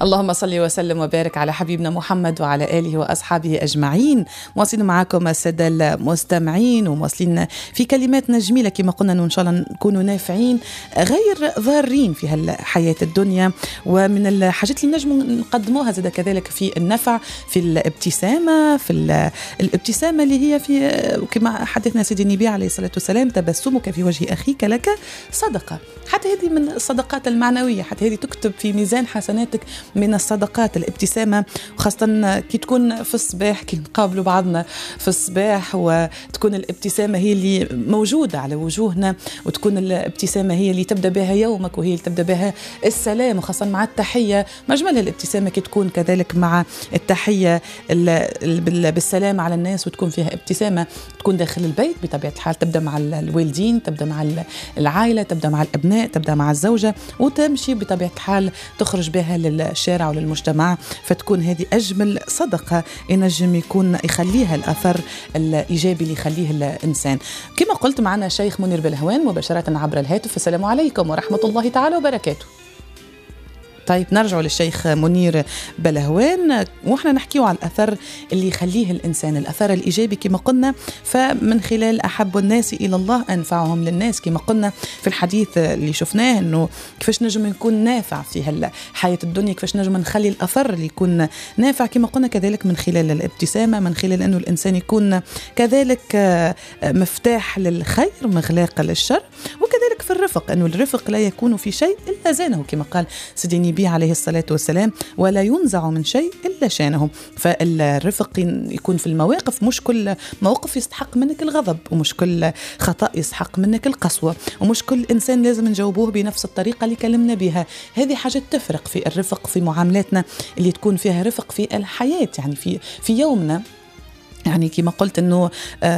اللهم صل وسلم وبارك على حبيبنا محمد وعلى آله وأصحابه أجمعين. مواصلين معكم السادة المستمعين ومواصلين في كلماتنا جميلة كما قلنا إن شاء الله نكونوا نافعين غير ضارين في هالحياة الدنيا. ومن الحاجات اللي نجم نقدموها زاد كذلك في النفع في الابتسامة، في الابتسامة اللي هي في كما حدثنا سيدي النبي عليه الصلاة والسلام: تبسمك في وجه أخيك لك صدقة. حتى هذه من الصدقات المعنوية، حتى هذه تكتب في ميزان حسناتك من الصدقات. الابتسامة خاصة كي تكون في الصباح، كي نقابلوا بعضنا في الصباح وتكون الابتسامة هي اللي موجودة على وجوهنا، وتكون الابتسامة هي اللي تبدأ بها يومك وهي اللي تبدأ بها السلام، وخاصة مع التحية. مجمل الابتسامة كي تكون كذلك مع التحية بالسلام على الناس، وتكون فيها ابتسامة تكون داخل البيت بطبيعة الحال، تبدأ مع الوالدين، تبدأ مع العائلة، تبدأ مع الأبناء، تبدأ مع الزوجة، وتمشي بطبيعة الحال تخرج بها للشارع وللمجتمع. فتكون هذه أجمل صدقة ينجم يكون يخليها الأثر الإيجابي اللي يخليه الإنسان. كما قلت معنا شيخ منير بلهوان مباشرة عبر الهاتف. السلام عليكم ورحمة الله تعالى وبركاته. طيب نرجع للشيخ منير بلهوان وإحنا نحكيه على الأثر اللي يخليه الإنسان، الأثر الإيجابي كما قلنا. فمن خلال أحب الناس إلى الله أنفعهم للناس، كما قلنا في الحديث اللي شفناه إنه كيفاش نجم نكون نافع في هالحياة الدنيا، كيفاش نجم نخلي الأثر اللي يكون نافع كما قلنا كذلك من خلال الابتسامة، من خلال إنه الإنسان يكون كذلك مفتاح للخير مغلاق للشر، وكذلك في الرفق، إنه الرفق لا يكون في شيء إلا زانه كما قال سيدي النبي عليه الصلاة والسلام: ولا ينزع من شيء إلا شانه. فالرفق يكون في المواقف، مش كل موقف يستحق منك الغضب، ومش كل خطأ يستحق منك القسوة، ومش كل إنسان لازم نجاوبوه بنفس الطريقة اللي كلمنا بها. هذه حاجة تفرق في الرفق في معاملاتنا اللي تكون فيها رفق في الحياة، يعني في يومنا. يعني كما قلت أنه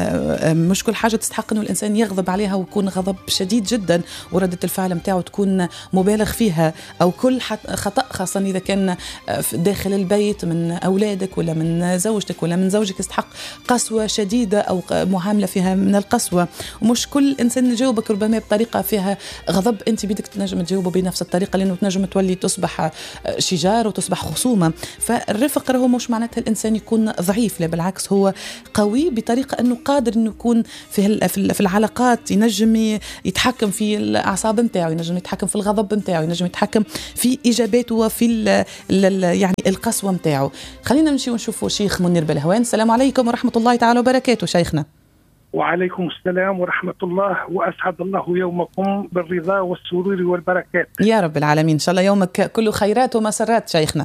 مش كل حاجة تستحق أنه الإنسان يغضب عليها ويكون غضب شديد جدا وردة الفعل متاعه تكون مبالغ فيها، أو كل خطأ خاصة إذا كان داخل البيت من أولادك ولا من زوجتك ولا من زوجك يستحق قسوة شديدة أو معاملة فيها من القسوة. ومش كل إنسان يجاوبك ربما بطريقة فيها غضب أنت بدك تنجم تجاوبه بنفس الطريقة، لأنه تنجم تولي تصبح شجار وتصبح خصومة. فالرفق هو مش معناتها الإنسان يكون ضعيف، لا بالعكس هو قوي بطريقة أنه قادر أنه يكون في العلاقات، ينجم يتحكم في الأعصاب متاعه، ينجم يتحكم في الغضب متاعه، ينجم يتحكم في إيجاباته وفي يعني القسوة متاعه. خلينا نمشي ونشوفوا شيخ منير بلهوان. السلام عليكم ورحمة الله تعالى وبركاته شيخنا. وعليكم السلام ورحمة الله، وأسعد الله يومكم بالرضا والسرور والبركات يا رب العالمين. إن شاء الله يومك كله خيرات ومسرات شيخنا.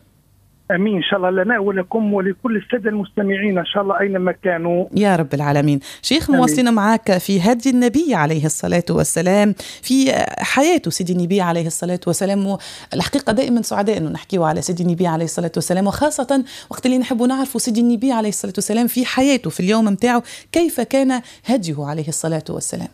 أمين إن شاء الله لنا ولكم ولكل السادة المستمعين إن شاء الله أينما كانوا يا رب العالمين. شيخ مواصلين معك في هدي النبي عليه الصلاة والسلام في حياته سيدي النبي عليه الصلاة والسلام. الحقيقة دائما سعداء أنه نحكيه على سيدي النبي عليه الصلاة والسلام، وخاصة وقت اللي نحبوا نعرفوا سيدي النبي عليه الصلاة والسلام في حياته في اليوم متاعه كيف كان هديه عليه الصلاة والسلام.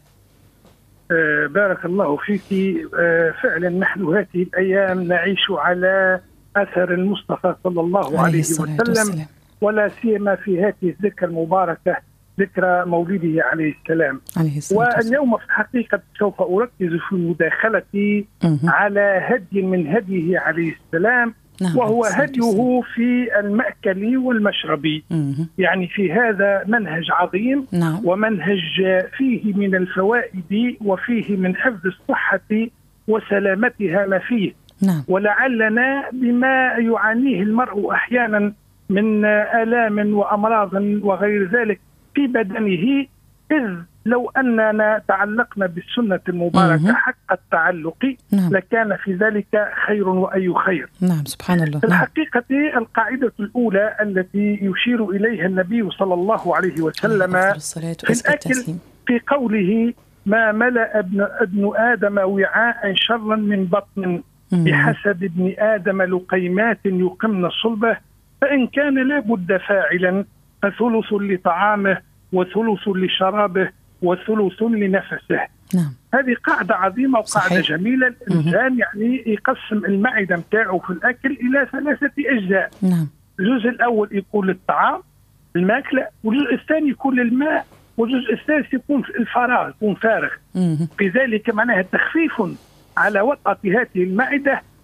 بارك الله فيك. فعلا نحن هذه الأيام نعيش على أثر المصطفى صلى الله عليه وسلم، ولا سيما في هذه الذكرى المباركة ذكرى مولده عليه السلام. واليوم في الحقيقة سوف أركز في مداخلتي على هدي من هديه عليه السلام، وهو هديه في المأكل والمشرب. يعني في هذا منهج عظيم، ومنهج فيه من الفوائد وفيه من حفظ الصحة وسلامتها ما فيه. ولعلنا بما يعانيه المرء أحيانا من آلام وأمراض وغير ذلك في بدنه، إذ لو أننا تعلقنا بالسنة المباركة حق التعلق لكان في ذلك خير وأي خير. نعم سبحان الله. الحقيقة القاعدة الأولى التي يشير إليها النبي صلى الله عليه وسلم في الأكل في قوله: ما ملأ ابن آدم وعاء شرا من بطن بحسب ابن آدم لقيمات يقمن صلبه، فإن كان لا بد فاعلا فثلث لطعامه وثلث لشرابه وثلث لنفسه. هذه قاعدة عظيمة وقاعدة جميلة. الإنسان يعني يقسم المعدة متاعه في الأكل إلى 3 أجزاء. الجزء الأول يكون للطعام الماكلة، والجزء الثاني يكون للماء، والجزء الثالث يكون في الفراغ، يكون فارغ. في ذلك معناها تخفيف على وطأة هذه المعدة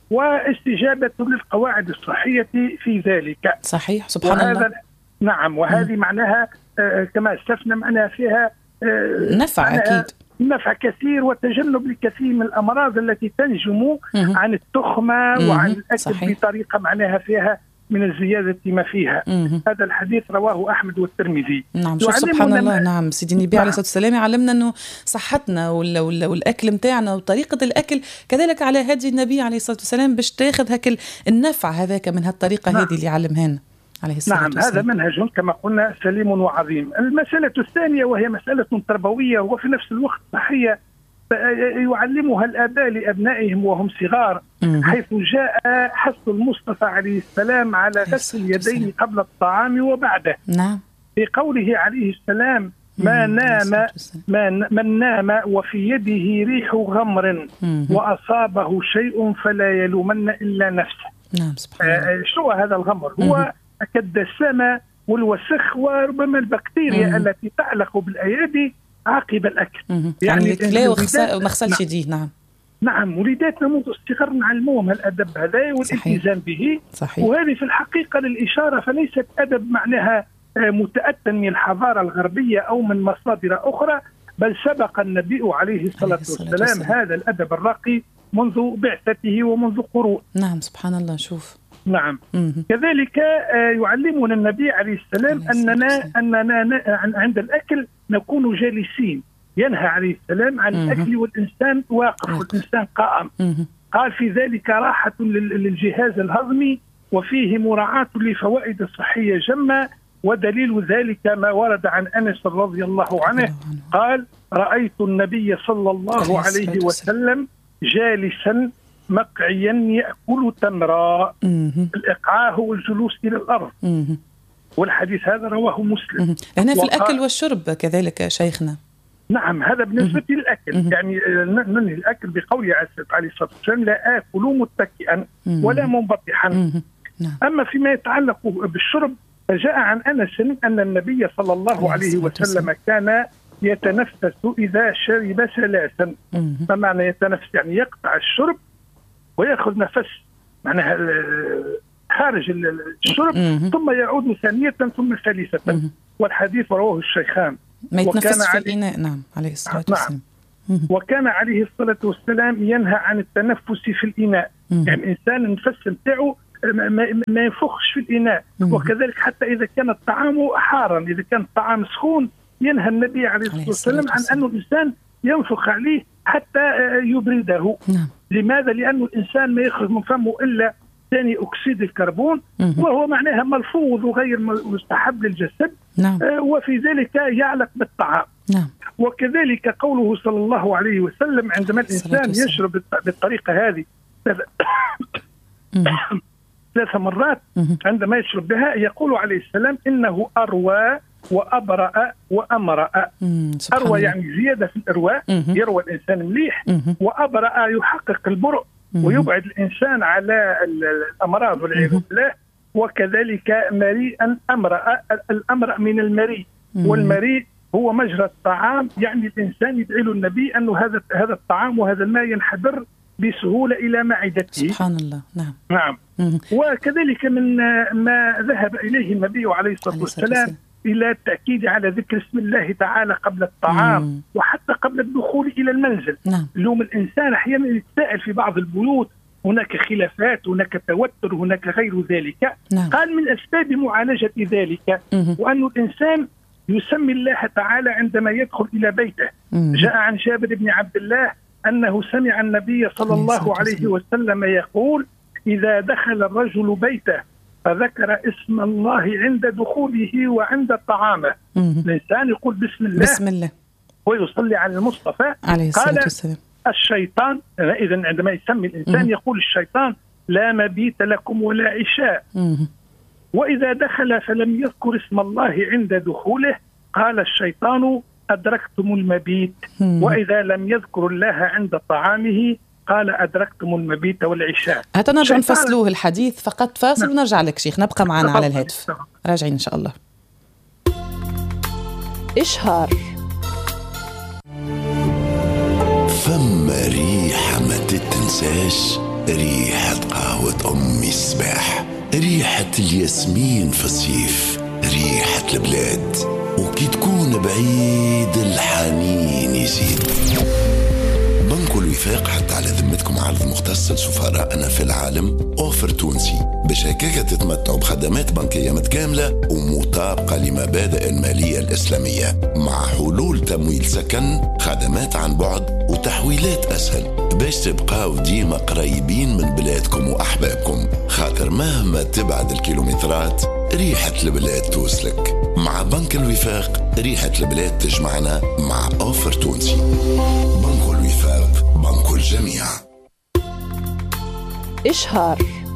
واستجابة للقواعد الصحية في ذلك. صحيح، سبحان الله. نعم، وهذه معناها كما استفنا معناها فيها نفع أكيد، نفع كثير وتجنب لكثير من الأمراض التي تنجم عن التخمة وعن الأكل بطريقة معناها فيها من الزيادة ما فيها. هذا الحديث رواه أحمد والترمذي. نعم، شوف سبحان الله. نعم، سيدي النبي عليه الصلاة والسلام علمنا أنه صحتنا والأكل متاعنا وطريقة الأكل كذلك على هدي النبي عليه الصلاة والسلام باش تاخذ هكا النفع هذاك من هالطريقة هذه اللي علمها لنا عليه الصلاة والسلام. هذا منهج كما قلنا سليم وعظيم. المسألة الثانية وهي مسألة تربوية وفي نفس الوقت صحية يعلمها الآباء لأبنائهم وهم صغار، حيث جاء حث المصطفى عليه السلام على غسل اليدين قبل الطعام وبعده. نعم. في قوله عليه السلام من نام وفي يده ريح غمر وأصابه شيء فلا يلومن إلا نفسه. نعم، سبحان الله. شو هذا الغمر؟ هو كالدسامة والوسخ وربما البكتيريا التي تعلق بالأيادي عقب الأكل. يعني لا ومغسلش يديه. نعم، وليداتنا منذ الصغر نعلموهم الأدب هذا والالتزام به. صحيح. وهذه في الحقيقة للإشارة فليست أدب معناها متأتى من الحضارة الغربية أو من مصادر أخرى، بل سبق النبي عليه الصلاة والسلام هذا الأدب الراقي منذ بعثته ومنذ قرون. نعم، سبحان الله. شوف. نعم. كذلك يعلمنا النبي عليه السلام أننا عند الأكل نكون جالسين. ينهى عليه السلام عن الأكل والإنسان واقف والإنسان قائم. قال في ذلك راحة للجهاز الهضمي وفيه مراعاة لفوائد الصحية جمة، ودليل ذلك ما ورد عن أنس رضي الله عنه قال رأيت النبي صلى الله عليه وسلم جالسا مقعيا يأكل تمرا. الإقعاء هو الجلوس إلى الأرض. والحديث هذا رواه مسلم. هنا في الأكل والشرب كذلك شيخنا. نعم، هذا بالنسبة للأكل. يعني ننهي الأكل بقول عليه الصلاة والسلام لا آكل متكئا ولا منبطحا. أما فيما يتعلق بالشرب فجاء عن أنس أن النبي صلى الله عليه وسلم كان يتنفس إذا شرب ثلاثا. فمعنى يتنفس يعني يقطع الشرب ويأخذ نفس معناها خارج الشرب ثم يعود ثانية ثم ثالثة. والحديث رواه الشيخان. ما يتنفس في الإناء. نعم، عليه الصلاة والسلام. وكان عليه الصلاة والسلام ينهى عن التنفس في الإناء. يعني الإنسان النفس بتاعه ما ينفخش في الإناء. وكذلك حتى إذا كان الطعام حارا، إذا كان الطعام سخون ينهى النبي عليه الصلاة والسلام عن أن الإنسان ينفخ عليه حتى يبرده. لماذا؟ لأن الإنسان ما يخرج من فمه إلا ثاني أكسيد الكربون وهو معناها ملفوظ وغير مستحب للجسد. وفي ذلك يعلق بالطعام. وكذلك قوله صلى الله عليه وسلم عندما الإنسان يشرب بالطريقة هذه 3 مرات عندما يشرب بها يقول عليه السلام إنه أروى وأبرأ وأمرأ. أروى يعني زيادة في الإرواء، يروى الإنسان مليح. وأبرأ يحقق البرء ويبعد الإنسان على الأمراض والعياذ بالله. وكذلك مريئا أمرأ، الأمرأ من المريء، والمريء هو مجرى الطعام. يعني الإنسان يدعي له النبي أنه هذا الطعام وهذا الماء ينحدر بسهولة إلى معدته. سبحان الله. نعم. وكذلك من ما ذهب إليه النبي عليه الصلاة والسلام إلى التأكيد على ذكر اسم الله تعالى قبل الطعام وحتى قبل الدخول إلى المنزل. اليوم الإنسان أحيانا يتساءل في بعض البيوت، هناك خلافات، هناك توتر، هناك غير ذلك. قال من أسباب معالجة ذلك وأن الإنسان يسمي الله تعالى عندما يدخل إلى بيته. جاء عن جابر بن عبد الله أنه سمع النبي صلى الله عليه وسلم يقول إذا دخل الرجل بيته فذكر اسم الله عند دخوله وعند طعامه. الإنسان يقول بسم الله ويصلي على المصطفى عليه الصلاة والسلام. الشيطان إذن عندما يسمي الإنسان يقول الشيطان لا مبيت لكم ولا عشاء. وإذا دخل فلم يذكر اسم الله عند دخوله قال الشيطان أدركتم المبيت. وإذا لم يذكر الله عند طعامه قال أدركتم المبيت والعشاء. حتى نرجع نفصلوه الحديث فقط فاصل ونرجع لك شيخ، نبقى معنا على الهاتف راجعين إن شاء الله. إشهار فما ريحة ما تتنساش ريحة قهوة أمي الصباح، ريحة الياسمين في الصيف، ريحة البلاد. وكي تكون بعيد الحنين يزيد. بنك الوفاق حتى على ذمتكم عرض مختص لسفراءنا في العالم، أوفر تونسي باش هكاك تتمتعوا بخدمات بنكية متكاملة ومطابقة لمبادئ المالية الإسلامية، مع حلول تمويل سكن، خدمات عن بعد وتحويلات أسهل، باش تبقاو ديما قريبين من بلادكم وأحبابكم، خاطر مهما تبعد الكيلومترات ريحة البلاد توصلك. مع بنك الوفاق ريحة البلاد تجمعنا مع أوفر تونسي. بنك الوفاق، بنك الجميع. إشهار.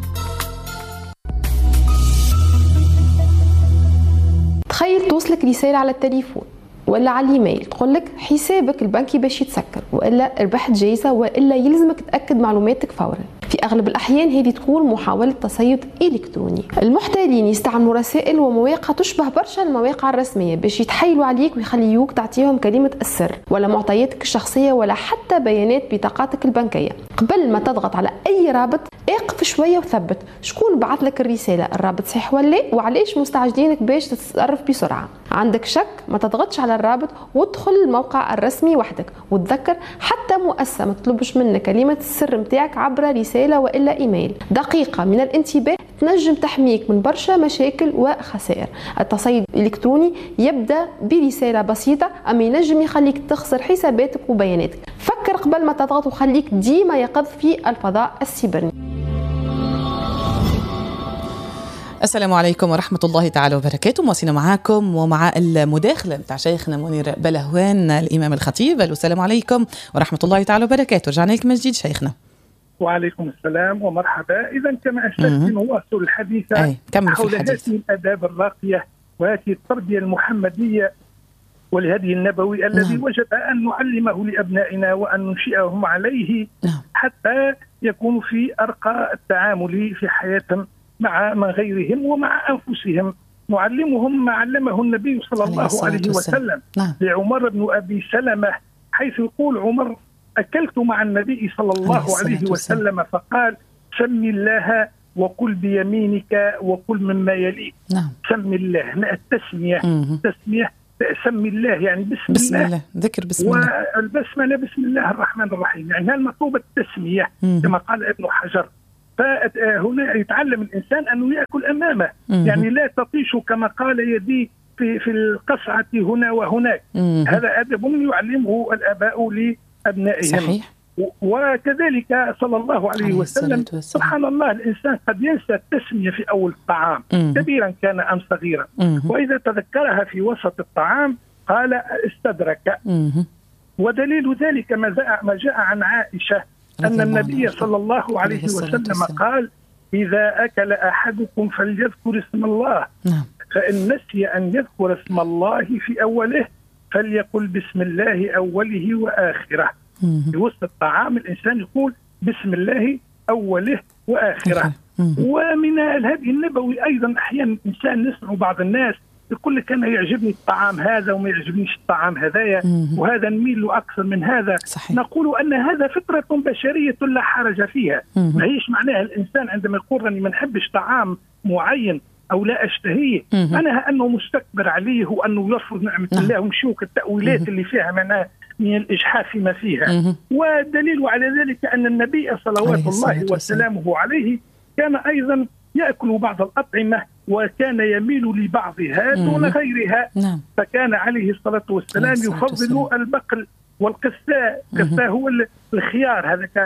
تخيل توصلك رسالة على التليفون ولا على الايميل تقولك حسابك البنكي باش يتسكر، والا ربحت جايزة، والا يلزمك تأكد معلوماتك فورا. في اغلب الاحيان هذه تكون محاولة تصيد الكتروني. المحتالين يستعملوا رسائل ومواقع تشبه برشا المواقع الرسمية باش يتحايلوا عليك ويخليوك تعطيهم كلمة السر ولا معطياتك الشخصية ولا حتى بيانات بطاقاتك البنكية. قبل ما تضغط على اي رابط اقف شوية وثبت شكون بعث لك الرسالة، الرابط صحيح ولا وعليش مستعجلينك باش تتصرف بسرعة. عندك شك ما تضغطش على الرابط وادخل الموقع الرسمي وحدك، وتذكر حتى مؤسسة ما تطلبش منك كلمة السر متاعك عبر رسالة وإلا إيميل. دقيقة من الانتباه تنجم تحميك من برشا مشاكل وخسائر. التصيد الإلكتروني يبدأ برسالة بسيطة، أما ينجم يخليك تخسر حساباتك وبياناتك. فكر قبل ما تضغط وخليك ديما يقظ في الفضاء السيبرني. السلام عليكم ورحمة الله تعالى وبركاته. مواصلين معاكم ومع المداخلة متاع شيخنا منير بلهوان الإمام الخطيب. السلام عليكم ورحمة الله تعالى وبركاته. رجعنا لكم من جديد شيخنا. وعليكم السلام ومرحبا. إذا كما أشرت نواصل الحديث حول هذه الآداب الراقية وهذه التربية المحمدية والهدي النبوي الذي وجب أن نعلمه لأبنائنا وأن ننشئهم عليه حتى يكونوا في أرقى التعامل في حياتهم مع من غيرهم ومع أنفسهم. نعلمهم ما علمه النبي صلى الله عليه وسلم لعمر بن أبي سلمة، حيث يقول عمر: أكلت مع النبي صلى الله عليه وسلم فقال: سم الله وكل بيمينك وكل مما يليك. سم الله، التسمية سم الله يعني بسم الله، ذكر بسم الله، والبسملة بسم الله الرحمن الرحيم، يعني هذا المطلوب التسمية كما قال ابن حجر. فهنا يتعلم الإنسان أنه يأكل أمامه، يعني لا تطيش كما قال يدي في القصعة هنا وهناك. هذا أدب يعلمه الآباء لأبنائهم. صحيح. وكذلك صلى الله عليه وسلم سبحان الله الإنسان قد ينسى التسمية في أول الطعام كبيرا كان أم صغيرا، وإذا تذكرها في وسط الطعام قال استدرك. ودليل ذلك ما جاء عن عائشة أن النبي صلى الله عليه وسلم قال: إذا أكل أحدكم فليذكر اسم الله، فإن نسي أن يذكر اسم الله في أوله فليقل بسم الله أوله وآخره. في وسط الطعام الإنسان يقول بسم الله أوله وآخره. ومن الهدي النبوي أيضا أحيانا الإنسان نسمع بعض الناس يقول لك أنا يعجبني الطعام هذا وما يعجبنيش الطعام هذايا، وهذا نميل له أكثر من هذا. صحيح. نقول أن هذا فطرة بشرية لا حرج فيها. ما هيش معناها الإنسان عندما يقول أني ما نحبش طعام معين أو لا أشتهيه معناها أنه مستكبر عليه وأنه يرفض نعمة الله ومشوك التأويلات اللي فيها من الإجحاف فيما فيها. والدليل على ذلك أن النبي صلوات الله وسلامه عليه كان أيضا يأكل بعض الأطعمة وكان يميل لبعضها دون غيرها. فكان عليه الصلاة والسلام يفضل البقل والقساء. القساء هو الخيار هذاك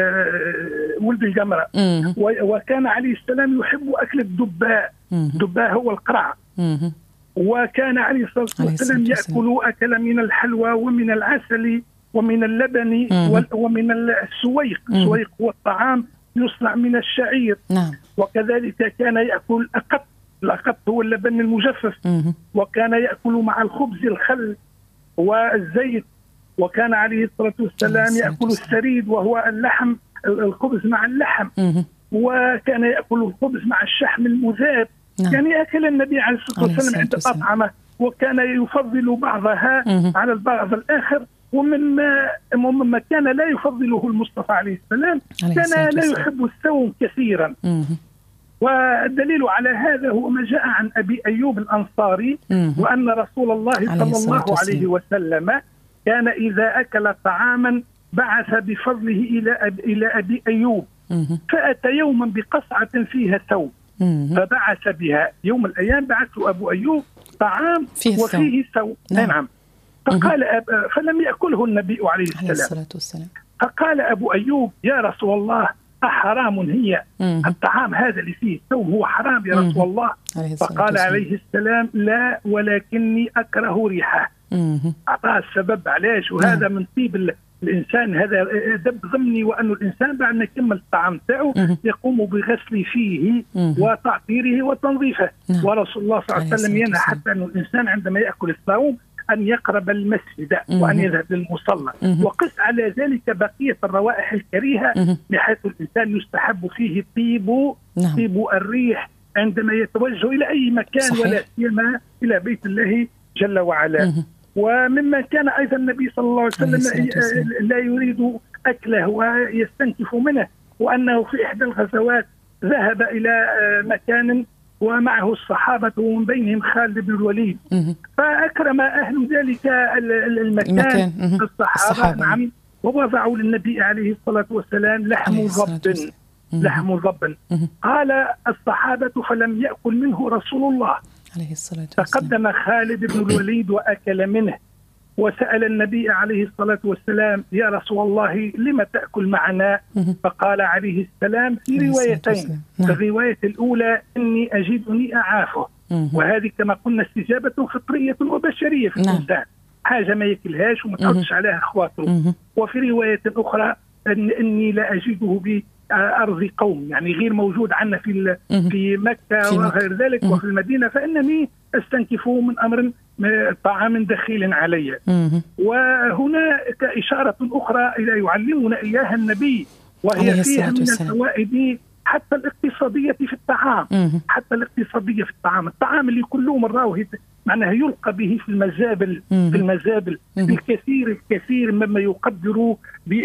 ولد الجمرة. وكان عليه السلام يحب أكل الدباء. الدباء هو القرع. وكان عليه الصلاة والسلام يأكل أكل من الحلوى ومن العسل ومن اللبن ومن السويق. السويق هو الطعام يصنع من الشعير. وكذلك كان يأكل الأقط. الأقط هو اللبن المجفف. وكان يأكل مع الخبز الخل والزيت. وكان عليه الصلاة والسلام يأكل السريد وهو اللحم، الخبز مع اللحم. وكان يأكل الخبز مع الشحم المذاب. يعني أكل النبي عليه الصلاة والسلام عند أطعمة، وكان يفضل بعضها على البعض الآخر. ومما كان لا يفضله المصطفى عليه السلام كان لا يحب الصوم كثيرا. والدليل على هذا هو ما جاء عن أبي أيوب الأنصاري وأن رسول الله صلى الله عليه وسلم كان إذا أكل طعاما بعث بفضله إلى أبي أيوب، فأتى يوما بقصعة فيها ثوم فبعث بها. يوم من الأيام بعث أبو أيوب طعام وفيه ثوم. نعم. فقال فلم يأكله النبي عليه الصلاة والسلام. فقال أبو أيوب يا رسول الله أحرام هي؟ الطعام هذا اللي فيه ثوم هو حرام يا رسول الله؟ فقال عليه السلام لا ولكني أكره ريحه. أعطاه السبب علاش، وهذا من طيب الإنسان، هذا دب ضمني، وأن الإنسان بعد ما يكمل الطعام تاعو يقوم بغسل فيه وتعطيره وتنظيفه. ورسول الله صلى الله عليه وسلم ينهى حتى أن الإنسان عندما يأكل الثوم أن يقرب المسجد وأن يذهب للمصلى. وقس على ذلك بقية الروائح الكريهة بحيث الإنسان يستحب فيه طيب الريح عندما يتوجه إلى أي مكان ولا سيما إلى بيت الله جل وعلا. ومما كان أيضا النبي صلى الله عليه وسلم لا يريد أكله ويستنكف منه، وأنه في إحدى الغزوات ذهب إلى مكان ومعه الصحابة ومن بينهم خالد بن الوليد، فأكرم أهل ذلك المكان الصحابة. نعم. ووضعوا للنبي عليه الصلاة والسلام لحم ضب. قال الصحابة فلم يأكل منه رسول الله عليه الصلاة والسلام. تقدم خالد بن الوليد وأكل منه، وسأل النبي عليه الصلاة والسلام يا رسول الله لما تأكل معنا؟ فقال عليه السلام في روايتين. الرواية الأولى إني أجدني أعافه، وهذه كما قلنا استجابة فطرية وبشرية في الإنسان، حاجة ما يأكلهاش وما تحطش عليها خواطره. وفي رواية أخرى إني لا أجده بأرض قوم، يعني غير موجود عنا في مكة وغير ذلك وفي المدينة، فإنني أستنكف من أمر طعام دخيل علي. وهناك إشارة أخرى إلى يعلمنا إياها النبي، وهي فيها من الفوائد حتى الاقتصادية في الطعام. حتى الاقتصادية في الطعام اللي كله مرة معناها يلقى به في المزابل الكثير مما يقدر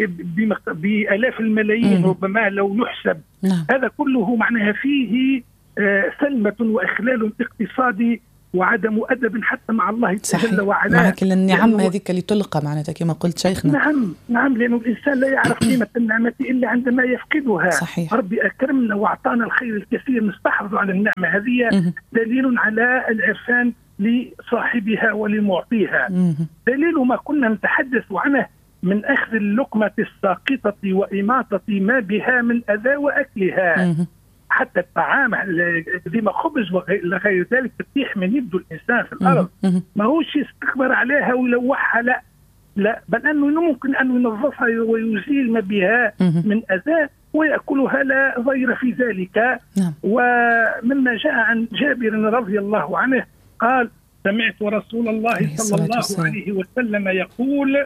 بآلاف الملايين ربما لو يحسب. هذا كله معناها فيه سلمة وإخلال اقتصادي وعدم أدب حتى مع الله جل وعلا، مع كل النعم هذيك اللي تلقى معناتها كما قلت شيخنا. نعم لأنه الإنسان لا يعرف قيمة النعمة إلا عندما يفقدها. صحيح. ربي أكرمنا وأعطانا الخير الكثير نستحفظ على النعمة هذه، دليل على العرفان لصاحبها ولمعطيها. دليل ما كنا نتحدث عنه من أخذ اللقمة الساقطة وإماطة ما بها من أذى وأكلها. حتى الطعام ديما خبز وغير ذلك تطيح من يبدو الإنسان في الأرض، ما هوش يستكبر عليها ويلوحها، لا بل أنه ممكن أن ينظفها ويزيل ما بها من أذى ويأكلها لا ضير في ذلك. ومما جاء عن جابر رضي الله عنه قال سمعت رسول الله صلى الله عليه وسلم يقول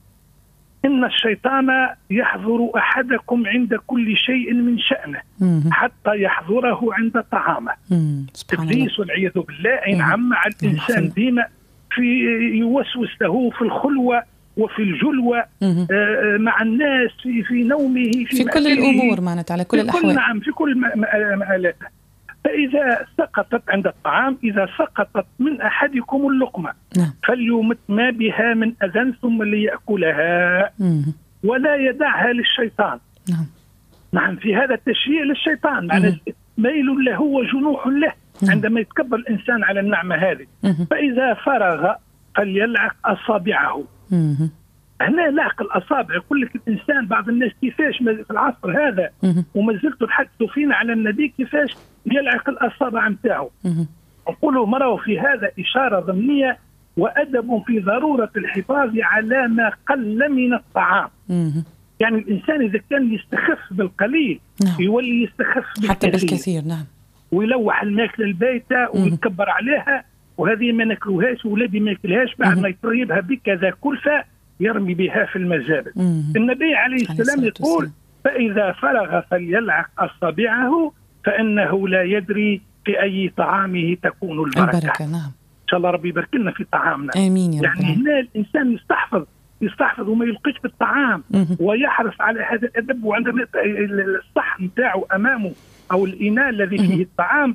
إن الشيطان يحضر أحدكم عند كل شيء من شأنه حتى يحضره عند طعامه. إبليس والعياذ بالله نعم على الإنسان ديما يوسوس له في الخلوة وفي الجلوة مع الناس في نومه في كل الأمور معناتها على كل الأحوال. نعم في كل مآلاته. فإذا سقطت عند الطعام، إذا سقطت من أحدكم اللقمة فليمت ما بها من أذى ثم ليأكلها ولا يدعها للشيطان. نعم في هذا التشريع للشيطان، معنى ميل له وجنوح له عندما يتكبر الإنسان على النعمة هذه. فإذا فرغ فليلعق أصابعه. هنا لعق الأصابع يقول لك الإنسان، بعض الناس كيفاش في العصر هذا وما زلت تحدثوا فينا على النبي كيفاش يلعق الأصابع متاعه. نقولوا مرة في هذا إشارة ضمنية وأدب في ضرورة الحفاظ على ما قل من الطعام. يعني الإنسان إذا كان يستخف بالقليل يولي يستخف حتى بالكثير. نعم. ويلوح الماكلة البايتة ويتكبر عليها، وهذه ما ناكلوهاش ولادي ما ياكلهاش، بعد ما يطيبها بكذا كلفة يرمي بها في المزابل. النبي عليه السلام يقول فإذا فرغ فليلعق أصابعه فإنه لا يدري في أي طعامه تكون البركة. نعم. إن شاء الله ربي يبارك لنا في طعامنا. آمين يا رب. يعني هنا الإنسان يستحفظ يستحفظ وما يلقيش في الطعام ويحرص على هذا الأدب. وعندما الصحن نتاعو أمامه أو الإناء الذي فيه الطعام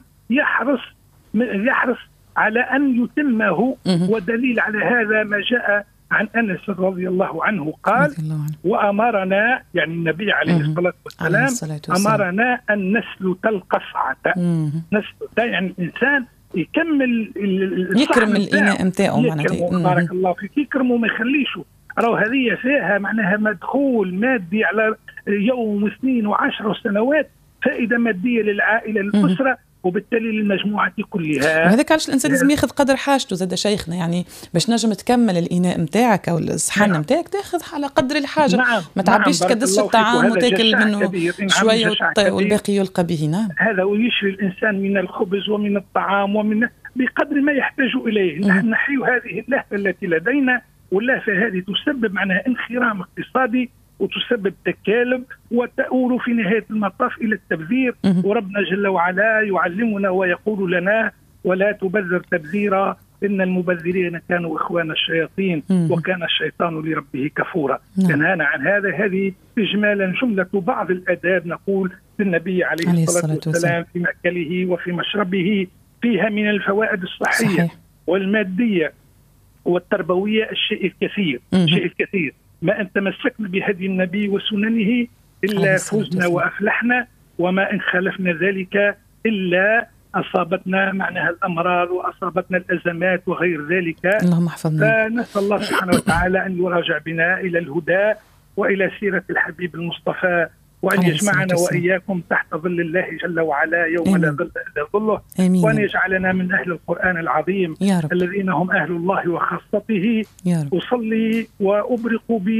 يحرص على أن يتمه. ودليل على هذا ما جاء عن أنس رضي الله عنه قال: وأمرنا، يعني النبي عليه الصلاة والسلام أمرنا أن نسلت القصعة. نسلت يعني الإنسان يكمل يكرم الإناء متاعه، بارك الله فيك، يكرمه ما يخليشه. راهو هذه فيها معناها مدخول مادي على يوم وسنين وعشر سنوات، فائدة مادية للعائلة للأسرة وبالتالي للمجموعة كلها. وهذاك علاش الإنسان لازم ياخذ قدر حاجته. زاد شيخنا يعني باش نجم تكمل الإناء متاعك أو الصحن متاعك تاخذ على قدر الحاجة. ما تعبيش تكدس الطعام وتاكل منه شوية والباقي يلقى به. نعم، هذا ويشفي الإنسان من الخبز ومن الطعام ومن بقدر ما يحتاج إليه. نحن نحيي هذه اللهفة التي لدينا، واللهفة هذه تسبب معناها انخرام اقتصادي وتسبب تكالب وتؤول في نهاية المطاف إلى التبذير. وربنا جل وعلا يعلمنا ويقول لنا: ولا تبذر تبذيرا إن المبذرين كانوا إخوان الشياطين وكان الشيطان لربه كفورا. تنهانا عن هذا. هذه إجمالا جملة بعض الآداب نقول للنبي عليه الصلاة والسلام في مأكله وفي مشربه، فيها من الفوائد الصحية والمادية والتربوية الشيء الكثير. شيء الكثير. ما أن تمسكنا بهدي النبي وسننه إلا فزنا وأفلحنا، وما إن خالفنا ذلك إلا أصابتنا معناها الأمراض وأصابتنا الأزمات وغير ذلك. اللهم احفظنا. فنسأل الله سبحانه وتعالى أن يراجع بنا إلى الهدى وإلى سيرة الحبيب المصطفى، وأن يجمعنا وإياكم تحت ظل الله جل وعلا يوم لا ظل إلا ظله، وأن يجعلنا من أهل القرآن العظيم الذين هم أهل الله وخاصته. أصلي وأبرق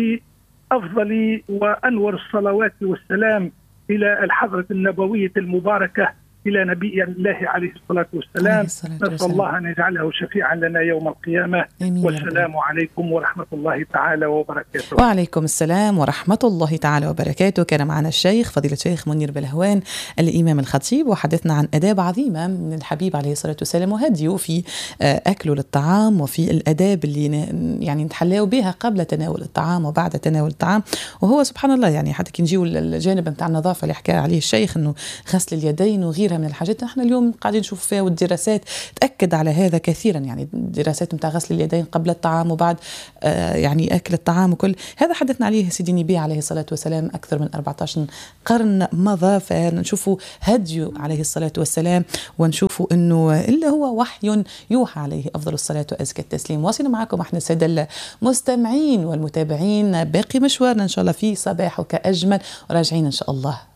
بأفضل وأنور الصلوات والسلام إلى الحضرة النبوية المباركة، إلى نبي الله عليه الصلاة والسلام. نسأل الله أن يجعله شفيعا لنا يوم القيامة. والسلام عليكم ورحمة الله تعالى وبركاته. وعليكم السلام ورحمة الله تعالى وبركاته. كان معنا الشيخ فضيلة الشيخ منير بلهوان الإمام الخطيب، وحدثنا عن آداب عظيمة من الحبيب عليه الصلاة والسلام وهديه في أكله للطعام وفي الآداب اللي يعني نتحلوا بها قبل تناول الطعام وبعد تناول الطعام. وهو سبحان الله يعني حتى كي نجيو الجانب نتاع النظافة اللي حكى عليه الشيخ، إنه غسل اليدين وغيرها من الحاجات احنا اليوم قاعدين نشوف فيها، والدراسات تأكد على هذا كثيرا. يعني الدراسات نتاع غسل اليدين قبل الطعام وبعد يعني أكل الطعام وكل هذا حدثنا عليه سيدي النبي عليه الصلاة والسلام أكثر من 14 قرن مضى. فنشوفوا هديه عليه الصلاة والسلام ونشوفوا أنه إلا هو وحي يوحى عليه أفضل الصلاة وأزكى التسليم. واصلنا معكم احنا السادة المستمعين والمتابعين، باقي مشوارنا إن شاء الله في صباحك أجمل، وراجعين إن شاء الله